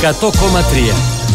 100,3.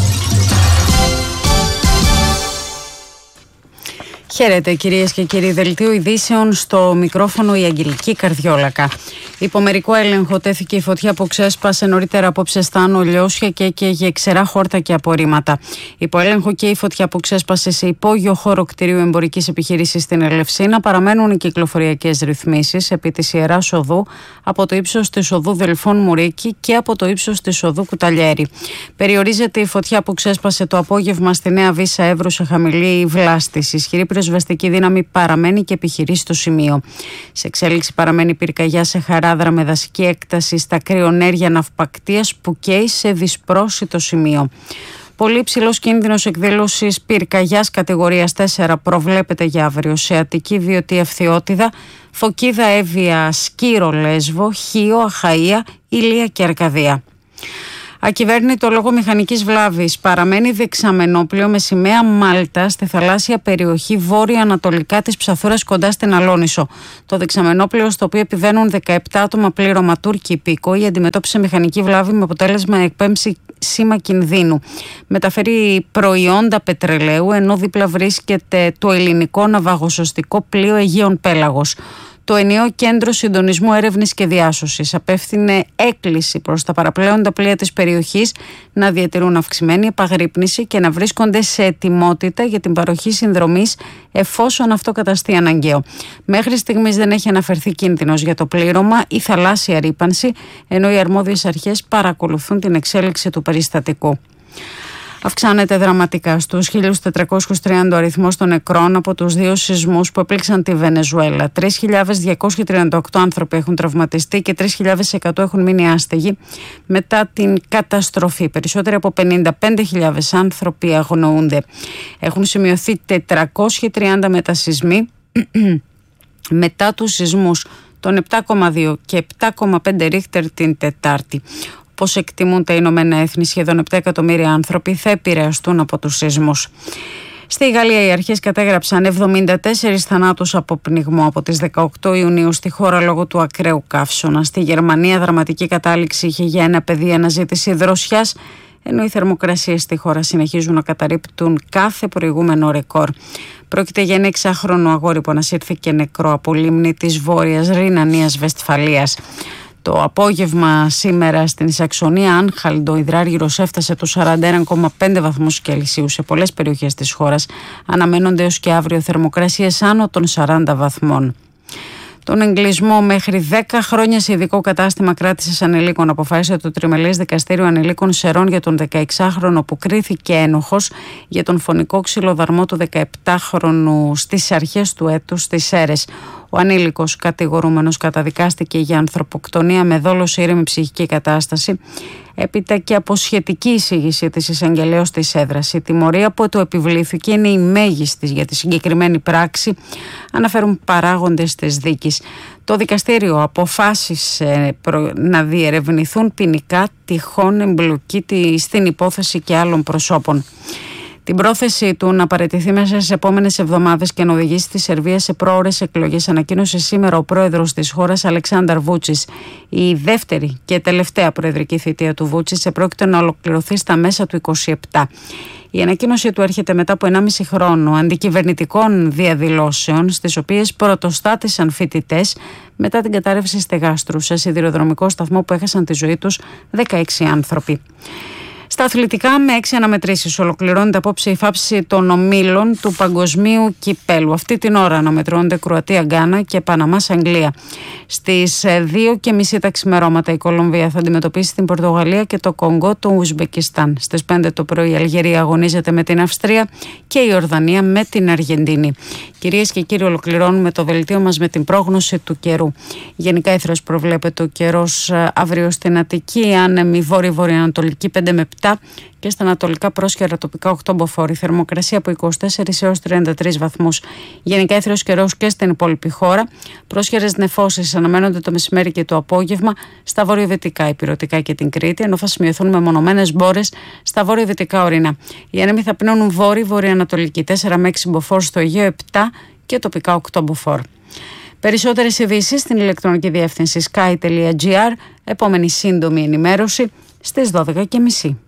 Χαίρετε κυρίες και κύριοι, δελτίο ειδήσεων, στο μικρόφωνο η Αγγελική Καρδιόλακα. Υπό μερικό έλεγχο τέθηκε η φωτιά που ξέσπασε νωρίτερα απόψε στα Άνω Λιώσια και έκαιγε ξερά χόρτα και απορρίμματα. Υπό έλεγχο και η φωτιά που ξέσπασε σε υπόγειο χώρο κτηρίου εμπορικής επιχείρησης στην Ελευσίνα. Παραμένουν οι κυκλοφοριακές ρυθμίσεις επί της Ιεράς Οδού, από το ύψος της οδού Δελφών Μουρίκη και από το ύψος της οδού Κουταλιέρη. Περιορίζεται η φωτιά που ξέσπασε το απόγευμα στη Νέα Βύσσα Εύρου σε χαμηλή βλάστηση. Ισχυρή πυροσβεστική δύναμη παραμένει και επιχειρεί στο σημείο. Σε εξέλιξη παραμένει πυρκαγιά σε Χαράδρα με δασική έκταση στα κρυονέρια ναυπακτείας που καίει σε δυσπρόσιτο σημείο. Πολύ υψηλός κίνδυνος εκδήλωσης πυρκαγιάς κατηγορίας 4 προβλέπεται για αύριο σε Αττική, Βιωτή, Ευθυότιδα, Φωκίδα, Εύβοια, Σκύρο, Λέσβο, Χίο, Αχαΐα, Ηλία και Αρκαδία. Ακυβέρνητο λόγω μηχανικής βλάβης παραμένει δεξαμενόπλιο με σημαία Μάλτα στη θαλάσσια περιοχή βόρεια-ανατολικά της Ψαθούρας κοντά στην Αλόνισο. Το δεξαμενόπλιο, στο οποίο επιβαίνουν 17 άτομα πλήρωμα Τούρκοι υπήκοοι, αντιμετώπισε μηχανική βλάβη με αποτέλεσμα εκπέμψη σήμα κινδύνου. Μεταφέρει προϊόντα πετρελαίου, ενώ δίπλα βρίσκεται το ελληνικό ναυαγοσωστικό πλοίο Αιγαίων Πέλαγος. Το ενιαίο Κέντρο Συντονισμού Έρευνης και Διάσωσης απέφθινε έκκληση προς τα παραπλέοντα πλοία της περιοχής να διατηρούν αυξημένη επαγρύπνηση και να βρίσκονται σε ετοιμότητα για την παροχή συνδρομής εφόσον αυτό καταστεί αναγκαίο. Μέχρι στιγμής δεν έχει αναφερθεί κίνδυνος για το πλήρωμα ή θαλάσσια ρύπανση, ενώ οι αρμόδιες αρχές παρακολουθούν την εξέλιξη του περιστατικού. Αυξάνεται δραματικά στους 1.430 ο αριθμός των νεκρών από τους δύο σεισμούς που έπληξαν τη Βενεζουέλα. 3.238 άνθρωποι έχουν τραυματιστεί και 3.100 έχουν μείνει άστεγοι μετά την καταστροφή. Περισσότεροι από 55.000 άνθρωποι αγνοούνται. Έχουν σημειωθεί 430 μετασεισμοί μετά τους σεισμούς των 7,2 και 7,5 ρίχτερ την Τετάρτη. Όπως εκτιμούν τα Ηνωμένα Έθνη, σχεδόν 7 εκατομμύρια άνθρωποι θα επηρεαστούν από τους σεισμούς. Στη Γαλλία οι αρχές κατέγραψαν 74 θανάτους από πνιγμό από τις 18 Ιουνίου στη χώρα λόγω του ακραίου καύσωνα. Στη Γερμανία δραματική κατάληξη είχε για ένα παιδί αναζήτηση δροσιάς, ενώ οι θερμοκρασίες στη χώρα συνεχίζουν να καταρρίπτουν κάθε προηγούμενο ρεκόρ. Πρόκειται για ένα 6χρονο αγόρι που ανασύρθηκε νεκρό από λίμνη της Βόρειας Ρινανίας Βεσφαλίας. Το απόγευμα σήμερα στην Σαξονία Άνχαλντ ο υδράργυρος έφτασε τους 41,5 βαθμούς Κελσίου σε πολλές περιοχές της χώρας. Αναμένονται έως και αύριο θερμοκρασίες άνω των 40 βαθμών. Τον εγκλισμό μέχρι 10 χρόνια σε ειδικό κατάστημα κράτησης ανηλίκων αποφάσισε το Τριμελές Δικαστήριο Ανηλίκων Σερών για τον 16χρονο που κρίθηκε ένοχος για τον φωνικό ξυλοδαρμό του 17χρονου στις αρχές του έτους στις Σέρρες. Ο ανήλικος κατηγορούμενος καταδικάστηκε για ανθρωποκτονία με δόλο σε ήρεμη ψυχική κατάσταση, έπειτα και από σχετική εισήγηση της εισαγγελέως της έδρας. Η τιμωρία που του επιβλήθηκε είναι η μέγιστη για τη συγκεκριμένη πράξη, αναφέρουν παράγοντες της δίκης. Το δικαστήριο αποφάσισε να διερευνηθούν ποινικά τυχόν εμπλοκή στην υπόθεση και άλλων προσώπων. Την πρόθεση του να παραιτηθεί μέσα στις επόμενες εβδομάδες και να οδηγήσει τη Σερβία σε πρόωρες εκλογές ανακοίνωσε σήμερα ο πρόεδρος της χώρας Αλεξάνδαρ Βούτσιτς. Η δεύτερη και τελευταία προεδρική θητεία του Βούτσιτς επρόκειτο να ολοκληρωθεί στα μέσα του 2027. Η ανακοίνωση του έρχεται μετά από 1,5 χρόνο αντικυβερνητικών διαδηλώσεων, στις οποίες πρωτοστάτησαν φοιτητές μετά την κατάρρευση στεγάστρου σε σιδηροδρομικό σταθμό που έχασαν τη ζωή τους 16 άνθρωποι. Στα αθλητικά, με 6 αναμετρήσεις ολοκληρώνεται απόψε η φάψη των ομίλων του Παγκοσμίου Κυπέλου. Αυτή την ώρα αναμετρώνονται Κροατία-Γκάνα και Παναμάς-Αγγλία. Στις 2:30 τα ξημερώματα η Κολομβία θα αντιμετωπίσει την Πορτογαλία και το Κονγκό το Ουσμπεκιστάν. Στις 5 το πρωί η Αλγερία αγωνίζεται με την Αυστρία και η Ορδανία με την Αργεντίνη. Κυρίες και κύριοι, ολοκληρώνουμε το δελτίο μας με την πρόγνωση του καιρού. Γενικά ήθρος προβλέπεται ο καιρός αύριο στην Αττική, άνεμη βόρειο-βορειοανατολική 5 με 7 και στα ανατολικά πρόσχερα τοπικά 8 μποφόρ. Θερμοκρασία από 24 έως 33 βαθμούς. Γενικά ήθρος καιρός και στην υπόλοιπη χώρα. Πρόσχερες νεφώσεις αναμένονται το μεσημέρι και το απόγευμα στα βορειοδυτικά, ηπειρωτικά και την Κρήτη, ενώ θα σημειωθούν μεμονωμένες μπόρες στα βορειοδυτικά ορεινά. Οι άνεμοι θα πνέουν βόρειο-βορειοανατολική 4 με 6 μποφόρ στο Αιγαίο, 7 και τοπικά 8 μποφόρ. Περισσότερες ειδήσεις στην ηλεκτρονική διεύθυνση sky.gr. Επόμενη σύντομη ενημέρωση στις 12:30.